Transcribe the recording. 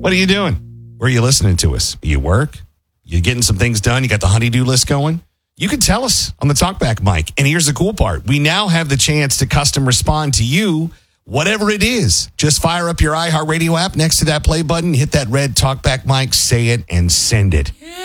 What are you doing? Where are you listening to us? You work? You getting some things done? You got the honey-do list going? You can tell us on the TalkBack mic. And here's the cool part. We now have the chance to custom respond to you, whatever it is. Just fire up your iHeartRadio app next to that play button, hit that red TalkBack mic, say it, and send it.